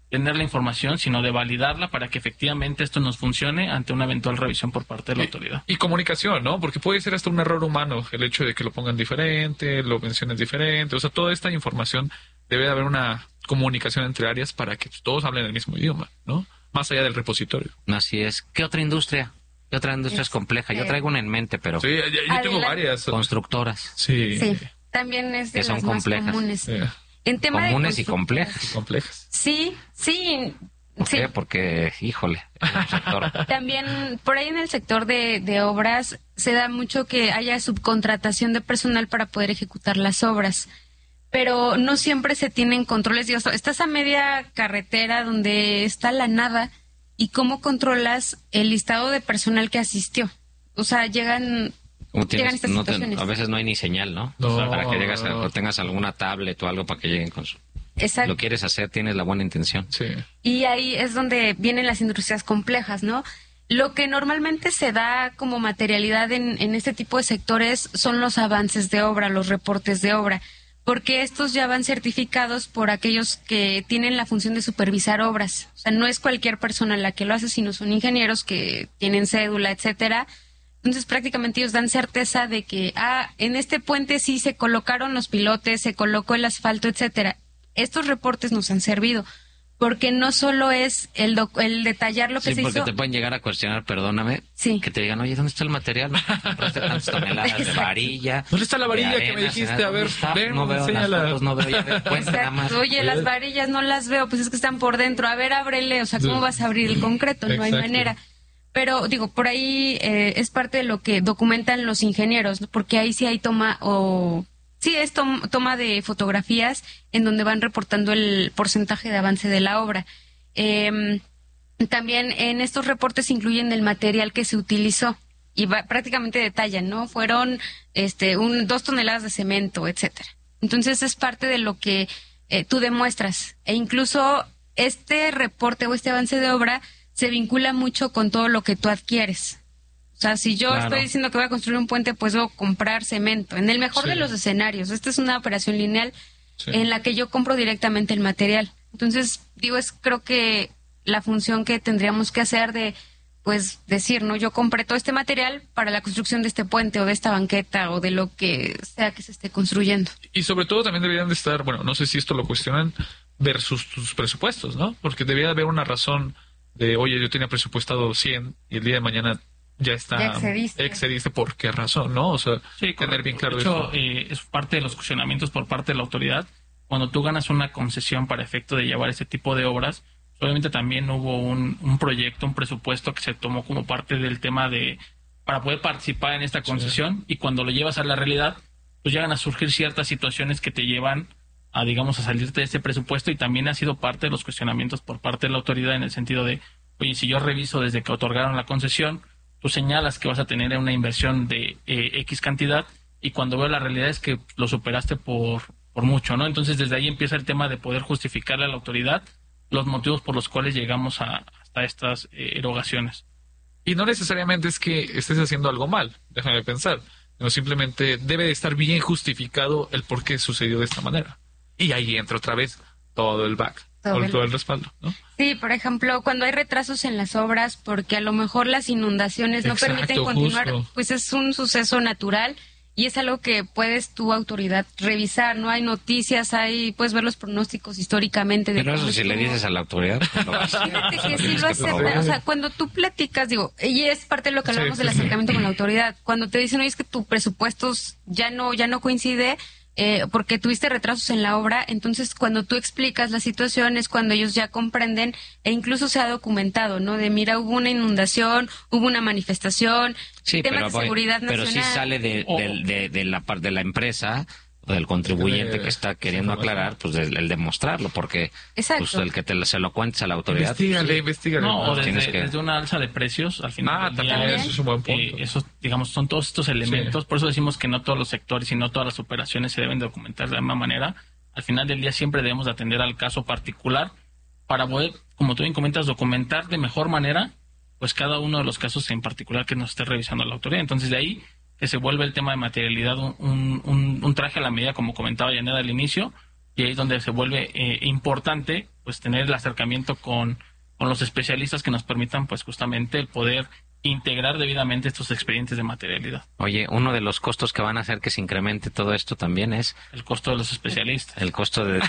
tener la información, sino de validarla para que efectivamente esto nos funcione ante una eventual revisión por parte de la y, autoridad. Y comunicación, ¿no? Porque puede ser hasta un error humano el hecho de que lo pongan diferente, lo mencionen diferente. O sea, toda esta información debe de haber una comunicación entre áreas para que todos hablen el mismo idioma, ¿no? Más allá del repositorio. Así es. ¿Qué otra industria? ¿Qué otra industria es compleja? Yo traigo una en mente, pero... Sí, yo, yo tengo varias. Constructoras. Sí. Sí, también es de que son las complejas. más comunes. Sí. En tema comunes de y complejas. Y complejas. Sí, sí. ¿Por sí. qué? Porque, híjole, el sector... También por ahí en el sector de, de obras se da mucho que haya subcontratación de personal para poder ejecutar las obras, pero no siempre se tienen controles. Digo, estás a media carretera donde está la nada y cómo controlas el listado de personal que asistió. O sea, llegan... Tienes, llegan estas no te, situaciones. a veces no hay ni señal, ¿no? No, O sea, para que llegas a, no. o tengas alguna tablet o algo para que lleguen con su... Exacto. Lo quieres hacer, tienes la buena intención. Sí. Y ahí es donde vienen las industrias complejas, ¿no? Lo que normalmente se da como materialidad en, en este tipo de sectores son los avances de obra, los reportes de obra, porque estos ya van certificados por aquellos que tienen la función de supervisar obras. O sea, no es cualquier persona la que lo hace, sino son ingenieros que tienen cédula, etcétera. Entonces, prácticamente ellos dan certeza de que, ah, en este puente sí se colocaron los pilotes, se colocó el asfalto, etcétera. Estos reportes nos han servido, porque no solo es el, doc- el detallar lo que Sí, se porque hizo. te pueden llegar a cuestionar, perdóname, Sí. que te digan, oye, ¿dónde está el material? Compraste tantas toneladas de Exacto. varilla. ¿Dónde está la de varilla que me arena, dijiste? ¿dónde A ver, está? ven, no veo las enséñala. fotos, no veo, ya ves, cuenta nada más. Oye, las varillas no las veo, pues es que están por dentro. A ver, ábrele, o sea, ¿cómo vas a abrir el concreto? No hay Exacto. manera. Pero, digo, por ahí eh, es parte de lo que documentan los ingenieros, ¿no? Porque ahí sí hay toma o... Sí, es tom- toma de fotografías en donde van reportando el porcentaje de avance de la obra. Eh, también en estos reportes incluyen el material que se utilizó y va, prácticamente detallan, ¿no? Fueron este, un, dos toneladas de cemento, etcétera. Entonces es parte de lo que eh, tú demuestras. E incluso este reporte o este avance de obra se vincula mucho con todo lo que tú adquieres. O sea, si yo Claro. estoy diciendo que voy a construir un puente, pues debo comprar cemento. En el mejor Sí. de los escenarios. Esta es una operación lineal Sí. en la que yo compro directamente el material. Entonces, digo, es creo que la función que tendríamos que hacer de, pues, decir, ¿no? Yo compré todo este material para la construcción de este puente o de esta banqueta o de lo que sea que se esté construyendo. Y sobre todo también deberían de estar, bueno, no sé si esto lo cuestionan, versus tus presupuestos, ¿no? Porque debería haber una razón de, oye, yo tenía presupuestado cien y el día de mañana ya está... Ya excediste. excediste, ¿por qué razón, no? O sea, Sí, tener bien claro de hecho, eso. eh, es parte de los cuestionamientos por parte de la autoridad. Cuando tú ganas una concesión para efecto de llevar ese tipo de obras, obviamente también hubo un, un proyecto, un presupuesto que se tomó como parte del tema de para poder participar en esta concesión, y cuando lo llevas a la realidad, pues llegan a surgir ciertas situaciones que te llevan a, digamos, a salirte de ese presupuesto, y también ha sido parte de los cuestionamientos por parte de la autoridad en el sentido de, oye, si yo reviso desde que otorgaron la concesión, tú señalas que vas a tener una inversión de eh, X cantidad, y cuando veo la realidad es que lo superaste por, por mucho, ¿no? Entonces desde ahí empieza el tema de poder justificarle a la autoridad los motivos por los cuales llegamos a, hasta estas eh, erogaciones. Y no necesariamente es que estés haciendo algo mal, déjame pensar, sino simplemente debe de estar bien justificado el por qué sucedió de esta manera. Y ahí entra otra vez todo el back, Todo todo, el- todo el respaldo, ¿no? Sí, por ejemplo, cuando hay retrasos en las obras porque a lo mejor las inundaciones no Exacto, permiten continuar, justo. pues es un suceso natural y es algo que puedes tu autoridad revisar, ¿no? Hay noticias, hay puedes ver los pronósticos históricamente. De Pero eso cómo si le estuvo. dices a la autoridad, pues lo vas a hacer. Fíjate que sí Tienes lo que aceptan. probar. O sea, cuando tú platicas, digo, y es parte de lo que hablamos Sí, del sí, sí. acercamiento con la autoridad. Cuando te dicen, oye, es que tu presupuesto ya no, ya no coincide eh, porque tuviste retrasos en la obra, entonces cuando tú explicas la situación es cuando ellos ya comprenden e incluso se ha documentado, ¿no? De mira, hubo una inundación, hubo una manifestación, Sí, temas pero, de voy- seguridad pero nacional. sí sale de, O- del- de, de la parte de la empresa o del contribuyente De- que está queriendo información. aclarar, pues el, el demostrarlo, porque Exacto. pues, el que te lo- se lo cuentes a la autoridad. Investígale, investígale. No, o pues, desde, tienes que- desde una alza de precios, al final. Ah, del también, día, eso es un buen punto. eh, esos, digamos, son todos estos elementos. Por eso decimos que no todos los sectores y no todas las operaciones se deben documentar de la misma manera. Al final del día siempre debemos de atender al caso particular para poder, como tú bien comentas, documentar de mejor manera pues cada uno de los casos en particular que nos esté revisando la autoridad. Entonces de ahí que se vuelve el tema de materialidad un, un, un traje a la medida, como comentaba Yaneda al inicio, y ahí es donde se vuelve eh, importante pues tener el acercamiento con, con los especialistas que nos permitan pues justamente el poder integrar debidamente estos expedientes de materialidad. Oye, uno de los costos que van a hacer que se incremente todo esto también es... El costo de los especialistas. El costo de...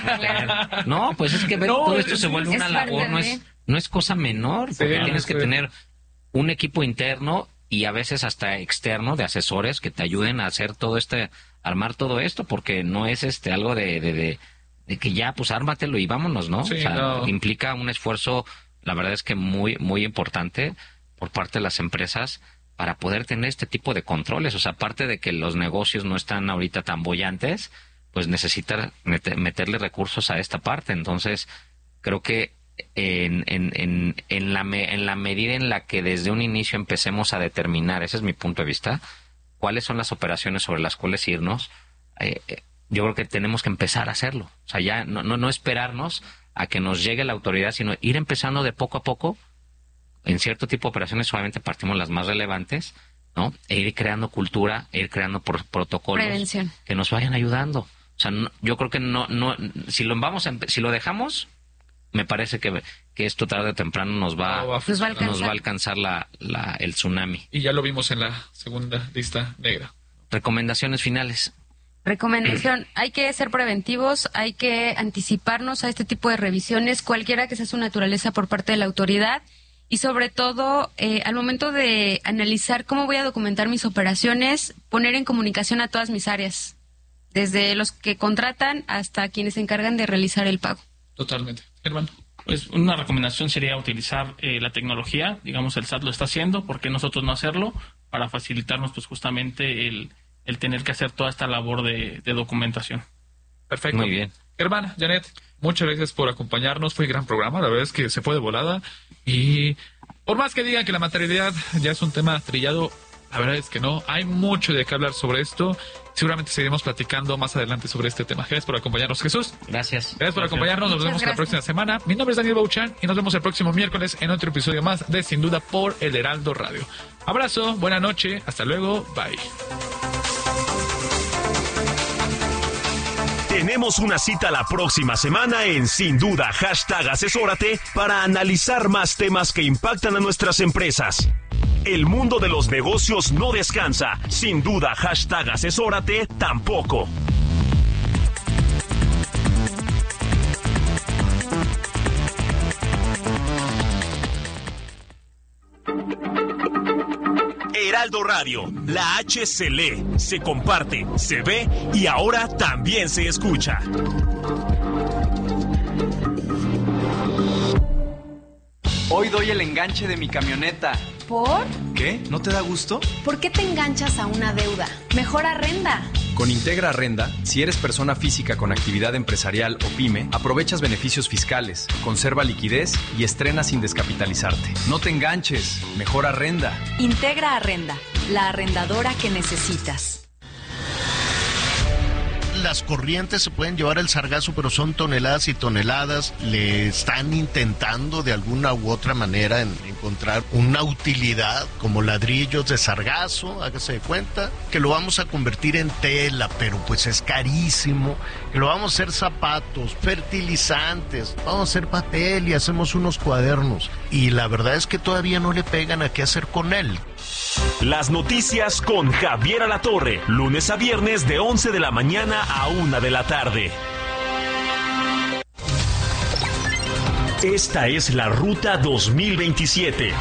No, pues es que ver, no, todo esto se vuelve una labor, no es, no es cosa menor, porque sí, tienes sí. que tener un equipo interno y a veces hasta externo de asesores que te ayuden a hacer todo este, armar todo esto, porque no es este algo de, de, de, de que ya, pues ármatelo y vámonos, ¿no? Sí, o sea, no. implica un esfuerzo, la verdad es que muy, muy importante por parte de las empresas para poder tener este tipo de controles. O sea, aparte de que los negocios no están ahorita tan bollantes, pues necesitan met- meterle recursos a esta parte. Entonces, creo que en, en, en, en, la me- en la medida en la que desde un inicio empecemos a determinar, ese es mi punto de vista, cuáles son las operaciones sobre las cuales irnos, eh, eh, yo creo que tenemos que empezar a hacerlo. O sea, ya no, no, no esperarnos a que nos llegue la autoridad, sino ir empezando de poco a poco. En cierto tipo de operaciones obviamente partimos las más relevantes, ¿no? E ir creando cultura, e ir creando por, protocolos Prevención. que nos vayan ayudando. O sea, no, yo creo que no, no, si lo vamos, a, si lo dejamos, me parece que, que esto tarde o temprano nos va, no, va nos va a alcanzar, nos va a alcanzar la, la, el tsunami. Y ya lo vimos en la segunda lista negra. Recomendaciones finales. Recomendación, hay que ser preventivos, hay que anticiparnos a este tipo de revisiones, cualquiera que sea su naturaleza por parte de la autoridad. Y sobre todo, eh, al momento de analizar cómo voy a documentar mis operaciones, poner en comunicación a todas mis áreas, desde los que contratan hasta quienes se encargan de realizar el pago. Totalmente. Hermano. Pues una recomendación sería utilizar eh, la tecnología, digamos el S A T lo está haciendo, ¿por qué nosotros no hacerlo? Para facilitarnos pues justamente el, el tener que hacer toda esta labor de, de documentación. Perfecto. Muy bien. Hermana, Janet, muchas gracias por acompañarnos. Fue un gran programa. La verdad es que se fue de volada. Y por más que digan que la materialidad ya es un tema trillado, la verdad es que no. Hay mucho de qué hablar sobre esto. Seguramente seguiremos platicando más adelante sobre este tema. Gracias por acompañarnos, Jesús. Gracias. Gracias por acompañarnos. Nos Muchas vemos gracias. la próxima semana. Mi nombre es Daniel Bauchan y nos vemos el próximo miércoles en otro episodio más de Sin Duda por El Heraldo Radio. Abrazo, buena noche. Hasta luego. Bye. Tenemos una cita la próxima semana en Sin Duda, hashtag Asesórate, para analizar más temas que impactan a nuestras empresas. El mundo de los negocios no descansa. Sin duda, hashtag Asesórate tampoco. Heraldo Radio, la H se lee, se comparte, se ve y ahora también se escucha. Hoy doy el enganche de mi camioneta. ¿Por? ¿Qué? ¿No te da gusto? ¿Por qué te enganchas a una deuda? Mejor arrenda. Con Integra Arrenda, si eres persona física con actividad empresarial o pyme, aprovechas beneficios fiscales, conserva liquidez y estrena sin descapitalizarte. No te enganches, mejor arrenda. Integra Arrenda, la arrendadora que necesitas. Las corrientes se pueden llevar el sargazo, pero son toneladas y toneladas. Le están intentando de alguna u otra manera en encontrar una utilidad como ladrillos de sargazo, hágase de cuenta, que lo vamos a convertir en tela, pero pues es carísimo, que lo vamos a hacer zapatos, fertilizantes, vamos a hacer papel y hacemos unos cuadernos. Y la verdad es que todavía no le pegan a qué hacer con él. Las noticias con Javier Alatorre, lunes a viernes de once de la mañana a una de la tarde. Esta es la Ruta dos mil veintisiete.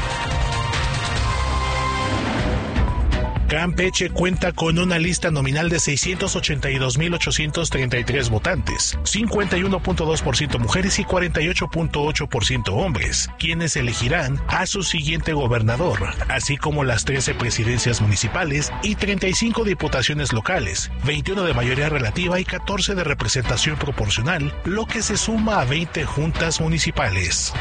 Campeche cuenta con una lista nominal de seiscientos ochenta y dos mil ochocientos treinta y tres votantes, cincuenta y uno punto dos por ciento mujeres y cuarenta y ocho punto ocho por ciento hombres, quienes elegirán a su siguiente gobernador, así como las trece presidencias municipales y treinta y cinco diputaciones locales, veintiuno de mayoría relativa y catorce de representación proporcional, lo que se suma a veinte juntas municipales.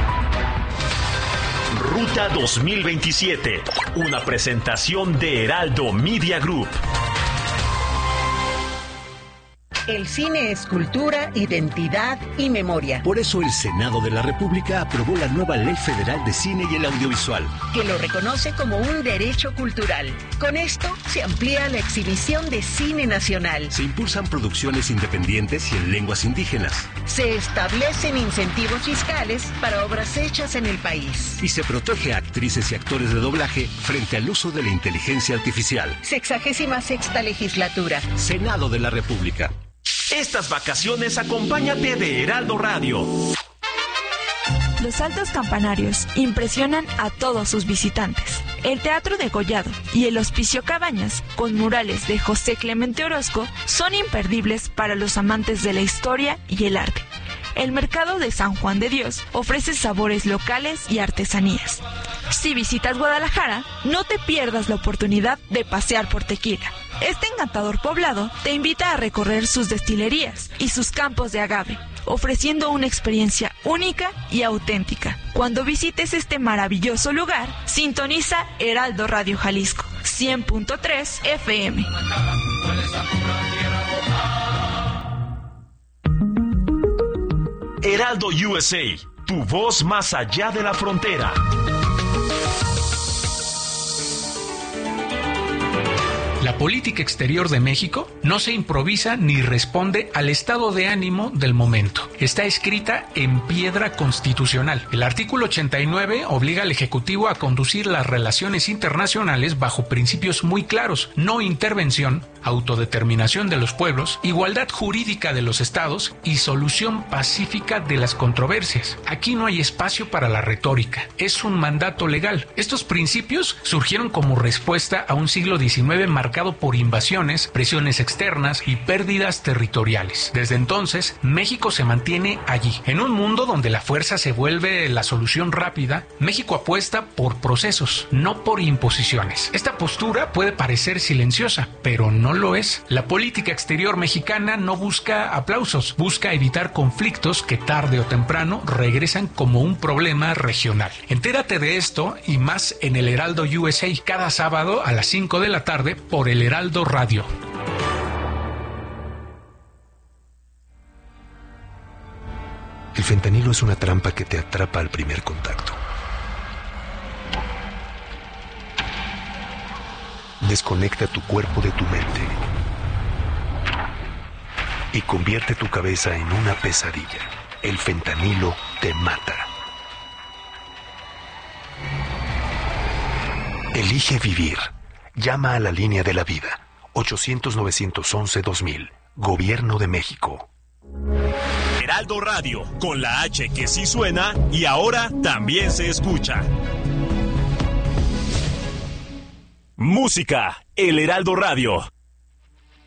Ruta dos mil veintisiete, una presentación de Heraldo Media Group. El cine es cultura, identidad y memoria. Por eso el Senado de la República aprobó la nueva Ley Federal de Cine y el Audiovisual, que lo reconoce como un derecho cultural. Con esto se amplía la exhibición de cine nacional. Se impulsan producciones independientes y en lenguas indígenas. Se establecen incentivos fiscales para obras hechas en el país. Y se protege a actrices y actores de doblaje frente al uso de la inteligencia artificial. Sexagésima sexta legislatura. Senado de la República. Estas vacaciones acompáñate de Heraldo Radio. Los altos campanarios impresionan a todos sus visitantes. El Teatro Degollado y el Hospicio Cabañas, con murales de José Clemente Orozco, son imperdibles para los amantes de la historia y el arte. El Mercado de San Juan de Dios ofrece sabores locales y artesanías. Si visitas Guadalajara, no te pierdas la oportunidad de pasear por Tequila. Este encantador poblado te invita a recorrer sus destilerías y sus campos de agave, ofreciendo una experiencia única y auténtica. Cuando visites este maravilloso lugar, sintoniza Heraldo Radio Jalisco, cien punto tres F M. Heraldo U S A, tu voz más allá de la frontera. La política exterior de México no se improvisa ni responde al estado de ánimo del momento. Está escrita en piedra constitucional. El artículo ochenta y nueve obliga al Ejecutivo a conducir las relaciones internacionales bajo principios muy claros: no intervención, autodeterminación de los pueblos, igualdad jurídica de los estados y solución pacífica de las controversias. Aquí no hay espacio para la retórica. Es un mandato legal. Estos principios surgieron como respuesta a un siglo diecinueve marcado por invasiones, presiones externas y pérdidas territoriales. Desde entonces, México se mantiene allí. En un mundo donde la fuerza se vuelve la solución rápida, México apuesta por procesos, no por imposiciones. Esta postura puede parecer silenciosa, pero no lo es. La política exterior mexicana no busca aplausos, busca evitar conflictos que tarde o temprano regresan como un problema regional. Entérate de esto y más en el Heraldo U S A cada sábado a las cinco de la tarde por el Heraldo Radio. El fentanilo es una trampa que te atrapa al primer contacto. Desconecta tu cuerpo de tu mente y convierte tu cabeza en una pesadilla. El fentanilo te mata. Elige vivir. Llama a la línea de la vida. ochocientos, novecientos once, dos mil. Gobierno de México. Heraldo Radio, con la H que sí suena y ahora también se escucha. Música, el Heraldo Radio.